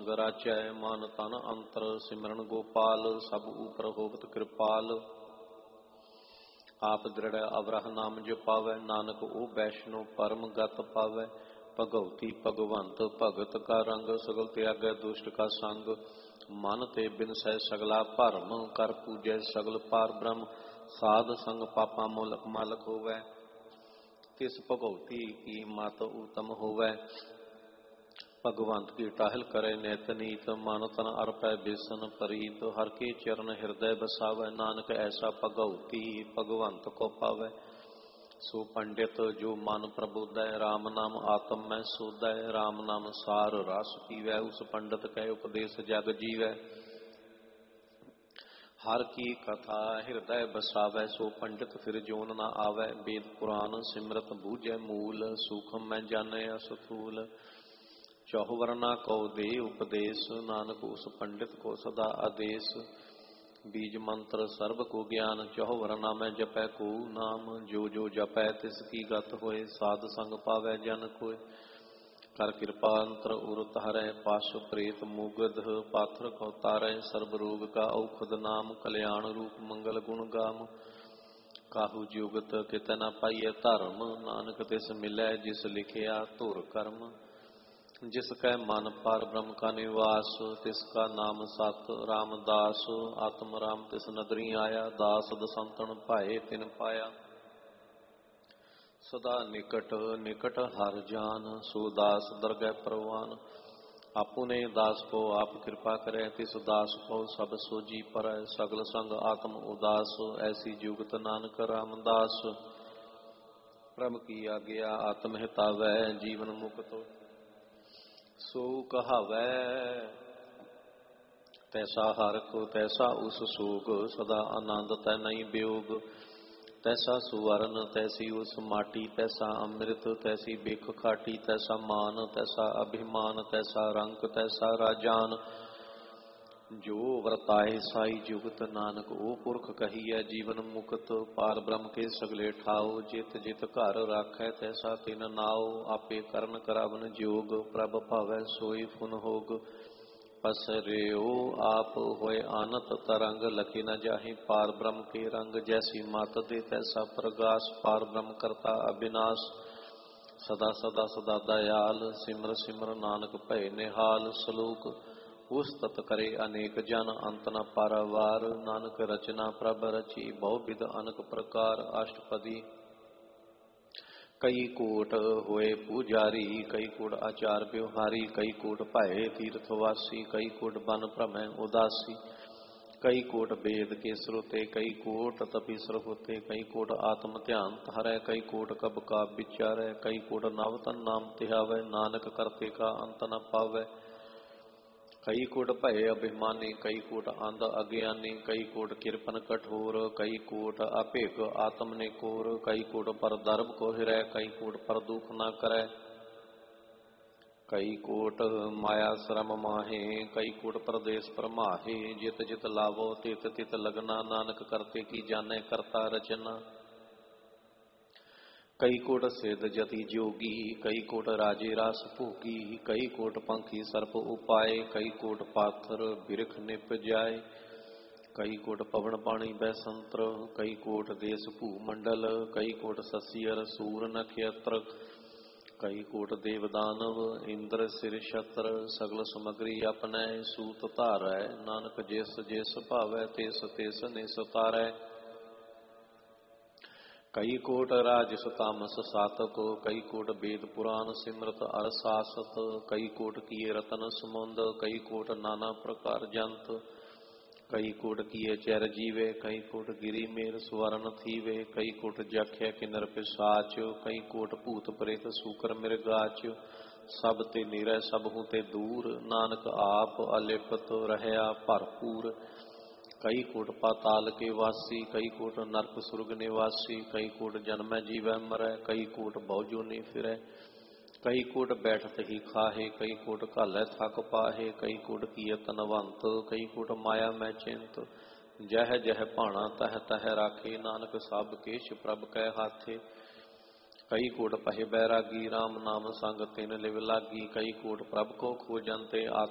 ਗਰਾਚੈ ਮਨ ਤਨ ਅੰਤਰ ਸਿਮਰਨ ਗੋਪਾਲ ਸਭ ਉਪਰ ਹੋਵਤ ਕਿਰਪਾਲ। ਆਪ ਦ੍ਰਿੜ ਅਵਰਹ ਨਾਮ ਜਪਾਵੈ ਨਾਨਕ ਉਹ ਵੈਸ਼ਨੋ ਪਰਮ ਗਤ ਪਾਵੈ। ਭਗਉਤੀ ਭਗਵੰਤ ਭਗਤ ਕਾ ਰੰਗ ਸਗਲ ਤਿਆਗੈ ਦੁਸ਼ਟ ਕਾ ਸੰਗ। ਮਨ ਤੇ ਬਿਨਸੈ ਸਗਲਾ ਭਰਮ ਕਰ ਪੂਜੈ ਸਗਲ ਪਾਰ ਬ੍ਰਹਮ। ਸਾਧ ਸੰਗ ਪਾਪਾ ਮੋਲਕ ਮਾਲਕ ਹੋਵੈ ਤਿਸ ਭਗਉਤੀ ਕੀ ਮਤ ਉਤਮ ਹੋਵੈ। ਭਗਵੰਤ ਕੀ ਟਾਹਲ ਕਰੇ ਨਿਤ ਨੀਤ ਮਨ ਤਨ ਅਰਪੈ ਬੇਸਨ ਪ੍ਰੀਤ। ਹਰ ਕੇ ਚਰਨ ਹਿਰਦੈ ਬਸਾਵੈ ਨਾਨਕ ਐਸਾ ਭਗਉਤੀ ਭਗਵੰਤ ਕੋ ਪਾਵੈ। ਸੋ ਪੰਡਿਤ ਜੋ ਮਨ ਪ੍ਰਬੋਧੈ ਰਾਮ ਨਾਮ ਆਤਮ ਮੈਂ ਸੋਧੈ। ਰਾਮ ਨਾਮ ਸਾਰ ਰਸ ਪੀਵੈ ਉਸ ਪੰਡਿਤ ਕੈ ਉਪਦੇਸ਼ ਜਗ ਜੀਵੈ। ਹਰ ਕੀ ਕਥਾ ਹਿਰਦੈ ਬਸਾਵੈ ਸੋ ਪੰਡਿਤ ਫਿਰ ਜੋਨ ਨਾ ਆਵੈ। ਵੇਦ ਪੁਰਾਨ ਸਿਮਰਤ ਬੂਝੈ ਮੂਲ ਸੂਖਮ ਮੈਂ ਜਾਣੈ ਅਸਥੂਲ। ਚਹੁ ਵਰਨਾ ਕਉ ਦੇ ਉਪਦੇਸ਼ ਨਾਨਕ ਉਸ ਪੰਡਿਤ ਕੋ ਸਦਾ ਆਦੇਸ਼। ਬੀਜ ਮੰਤਰ ਸਰਬ ਕੋ ਗਿਆਨ ਚਹੁ ਵਰਨਾ ਮੈਂ ਜਪੈ ਕੋ ਨਾਮ। ਜੋ ਜੋ ਜਪੈ ਤਿਸ ਕੀ ਗਤ ਹੋਏ ਸਾਧ ਸੰਗ ਪਾਵੈ ਜਨ ਕੋਇ। ਕਰ ਕਿਰਪਾ ਅੰਤਰ ਉਰ ਤਾਰੈ ਪਾਸ਼ ਪ੍ਰੇਤ ਮੁਗਧ ਪਾਥਰ ਕਉ ਤਾਰੈ। ਸਰਬ ਰੋਗ ਕਾ ਔਖਦ ਨਾਮ ਕਲਿਆਣ ਰੂਪ ਮੰਗਲ ਗੁਣ ਗਾਮ। ਕਾਹੂ ਜੁਗਤ ਕਿਤੈ ਨ ਪਾਈਐ ਧਰਮ ਨਾਨਕ ਤਿਸ ਮਿਲੈ ਜਿਸ ਲਿਖਿਆ ਧੁਰ ਕਰਮ। ਜਿਸ ਕੈ ਮਨ ਪਾਰ ਬ੍ਰਹਮ ਕਾ ਨਿਵਾਸ ਤਿਸ ਕਾ ਨਾਮ ਸਤ ਰਾਮਦਾਸ। ਆਤਮ ਰਾਮ ਤਿਸ ਨਦਰੀ ਆਇਆ ਦਾਸ ਦਸੰਤਨ ਭਾਏ ਤਿਨ ਪਾਇਆ। ਸਦਾ ਨਿਕਟ ਨਿਕਟ ਹਰ ਜਾਨ ਸੋ ਦਾਸ ਦਰਗਹਿ ਪ੍ਰਵਾਨ। ਆਪੁਨੇ ਦਾਸ ਕੋ ਆਪ ਕਿਰਪਾ ਕਰੈ ਤਿਸ ਦਾਸ ਕੋ ਸਭ ਸੋਜੀ ਪਰੈ। ਸਗਲ ਸੰਗ ਆਤਮ ਉਦਾਸ ਐਸੀ ਜੁਗਤ ਨਾਨਕ ਰਾਮਦਾਸ। ਪ੍ਰਭ ਕੀ ਆਗਿਆ ਆਤਮ ਹਿਤਾਵੈ ਜੀਵਨ ਮੁਕਤਿ ਸੋ ਕਹਾਵੈ। ਤੈਸਾ ਹਰਿ ਕੋ ਤੈਸਾ ਉਸ ਸੋਗ ਸਦਾ ਆਨੰਦ ਤੈ ਨਹੀਂ ਵਿਯੋਗ। ਤੈਸਾ ਸੁਵਰਨ ਤੈਸੀ ਉਸ ਮਾਟੀ ਤੈਸਾ ਅੰਮ੍ਰਿਤ ਤੈਸੀ ਬਿਖ ਖਾਟੀ। ਤੈਸਾ ਮਾਨ ਤੈਸਾ ਅਭਿਮਾਨ ਤੈਸਾ ਰੰਕ ਤੈਸਾ ਰਾਜਾਨ। ਜੋ ਵਰਤਾਏ ਸਾਈ ਜੁਗਤ ਨਾਨਕ ਉਹ ਪੁਰਖ ਕਹੀਐ ਜੀਵਨ ਮੁਕਤ। ਪਾਰ ਬ੍ਰਹਮ ਕੇ ਸਗਲੇ ਠਾਓ ਜਿਤ ਜਿਤ ਘਰ ਰਾਖੈ ਤੈਸਾ ਤਿਨ ਨਾਉ। ਆਪੇ ਕਰਨ ਕਰਾਵਨ ਜੋਗ ਪ੍ਰਭ ਭਾਵੈ ਸੋਈ ਫੁਨ ਹੋਗ। ਪਸਰਿਓ ਆਪ ਹੋਏ ਆਨਤ ਤਰੰਗ ਲਖੀ ਨ ਜਾਹੀ ਪਾਰ ਬ੍ਰਹਮ ਕੇ ਰੰਗ। ਜੈਸੀ ਮਤ ਦੇ ਤੈਸਾ ਪ੍ਰਗਾਸ ਪਾਰ ਬ੍ਰਹਮ ਕਰਤਾ ਅਬਿਨਾਸ਼। ਸਦਾ ਸਦਾ ਸਦਾ ਦਇਆਲ ਸਿਮਰ ਸਿਮਰ ਨਾਨਕ ਭਏ ਨਿਹਾਲ। ਸਲੋਕ ਉਸਤਤ ਕਰੇ ਅਨੇਕ ਜਨ ਅੰਤ ਨ ਪਾਰਾਵਾਰ। ਨਾਨਕ ਰਚਨਾ ਪ੍ਰਭ ਰਚੀ ਬਹੁ ਬਿਧ ਅਨਕ ਪ੍ਰਕਾਰ। ਅਸ਼ਟਪਦੀ ਕਈ ਕੋਟ ਹੋਏ ਪੂਜਾਰੀ ਕਈ ਕੋਟ ਆਚਾਰ ਬਿਵਹਾਰੀ। ਕਈ ਕੋਟ ਭਏ ਤੀਰਥ ਵਾਸੀ ਕਈ ਕੋਟ ਬਨ ਭ੍ਰਮੈ ਉਦਾਸੀ। ਕਈ ਕੋਟ ਵੇਦ ਕੇ ਸ੍ਰੋਤੇ ਕਈ ਕੋਟ ਤਪੀ ਸਰਹੁਤੇ। ਕਈ ਕੋਟ ਆਤਮ ਧਿਆਨ ਧਾਰੈ ਕਈ ਕੋਟ ਕਬ ਕਾ ਵਿਚਾਰੈ। ਕਈ ਕੋਟ ਨਵ ਤਨ ਨਾਮ ਧਿਆਵੈ ਨਾਨਕ ਕਰਤੇ ਕਾ ਅੰਤ ਨ ਪਾਵੈ। ਕਈ ਕੋਟ ਭਏ ਅਭਿਮਾਨੀ ਕਈ ਕੋਟ ਅੰਧ ਅਗਿਆਨੀ। ਕਈ ਕੋਟ ਕਿਰਪਨ ਕਠੋਰ ਕਈ ਕੋਟ ਅਭਿਗ ਆਤਮ ਨੇ ਕੋਰ। ਕਈ ਕੋਟ ਪਰ ਦਰਬ ਕੋ ਹਿਰੈ ਕਈ ਕੋਟ ਪਰ ਦੁਖ ਨ ਕਰੈ। ਕਈ ਕੋਟ ਮਾਇਆ ਸ਼ਰਮ ਮਾਹੇ ਕਈ ਕੋਟ ਪਰਦੇਸ ਪਰਮਾਹੇ। ਜਿਤ ਜਿਤ ਲਾਵੋ ਤਿਤ ਤਿਤ ਲਗਨਾ ਨਾਨਕ ਕਰਤੇ ਕੀ ਜਾਣੈ ਕਰਤਾ ਰਚਨਾ। ਕਈ ਕੋਟ ਸਿਧ ਜਤੀ ਜੋਗੀ ਕਈ ਕੋਟ ਰਾਜੇ ਰਾਸ ਭੋਗੀ। ਕਈ ਕੋਟ ਪੰਖੀ ਸਰਪ ਉਪਾਏ ਕਈ ਕੋਟ ਪਾਥਰ ਬਿਰਖ ਨਿਪ ਜਾਏ। ਕਈ ਕੋਟ ਪਵਨ ਪਾਣੀ ਬੈਸੰਤਰ ਕਈ ਕੋਟ ਦੇਸ ਭੂ ਮੰਡਲ। ਕਈ ਕੋਟ ਸਸੀਅਰ ਸੂਰ ਨਖੇਤਰ ਕਈ ਕੋਟ ਦੇਵ ਦਾਨਵ ਇੰਦਰ ਸਿਰ ਛਤਰ। ਸਗਲ ਸਮਗਰੀ ਆਪਣੈ ਸੂਤ ਧਾਰੈ ਨਾਨਕ ਜਿਸ ਜਿਸ ਭਾਵੈ ਤਿਸ ਤਿਸ ਨਿਸ ਤਾਰੈ। ਕਈ ਕੋਟ ਰਾਜਸ ਤਾਮਸ ਸਾਤਕ ਕਈ ਕੋਟ ਵੇਦ ਪੁਰਾਨ ਸਿਮਰਤ ਅਰ ਸਾਸਤ। ਕਈ ਕੋਟ ਕੀਏ ਰਤਨ ਸਮੁੰਦ ਕਈ ਕੋਟ ਨਾਨਾ ਪ੍ਰਕਾਰ ਜੰਤ। ਕਈ ਕੋਟ ਕੀਏ ਚਰ ਜੀਵੇ ਕਈ ਕੋਟ ਗਿਰੀ ਮੇਰ ਸਵਰਨ ਥੀਵੇ। ਕਈ ਕੋਟ ਜਖਿਆ ਕਿਨਰ ਪਿਸਾਚ ਕਈ ਕੋਟ ਭੂਤ ਪ੍ਰੇਤ ਸੂਕਰ ਮਿਰਗਾਚ। ਸਭ ਤੇ ਨੀਰੈ ਸਭਹੁ ਤੇ ਦੂਰ ਨਾਨਕ ਆਪ ਅਲਿਪਤ ਰਹਿਆ ਭਰਪੂਰ। ਕਈ ਕੋਟ ਪਾਤਾਲ ਕੇ ਵਾਸੀ ਕਈ ਕੋਟ ਨਰਕ ਸੁਰਗ ਨਿਵਾਸੀ। ਕਈ ਕੋਟ ਜਨਮੈ ਜੀਵੈ ਮਰੈ ਕਈ ਕੋਟ ਬਹੁ ਜੋਨੀ ਫਿਰੈ। ਕਈ ਕੋਟ ਬੈਠਤ ਹੀ ਖਾਹੇ ਕਈ ਕੋਟ ਘਾਲੈ ਥਕ ਪਾਹੇ। ਕਈ ਕੋਟ ਕੀਏ ਤਨਵੰਤ ਕਈ ਕੋਟ ਮਾਇਆ ਮੈਂ ਚਿੰਤ। ਜਹ ਜਹ ਭਾਣਾ ਤਹ ਤਹ ਰਾਖੇ ਨਾਨਕ ਸਭ ਕੇਛ ਪ੍ਰਭ ਕੈ ਹਾਥੇ। ਕਈ ਕੋਟ ਪਹਿ ਬੈਰਾਗੀ RAM ਨਾਮ ਸੰਗ ਤਿਨ ਲਿਵ ਲਾਗੀ। ਕਈ ਕੋਟ ਪ੍ਰਭ ਕੋ ਖੋਜਨ ਤੇ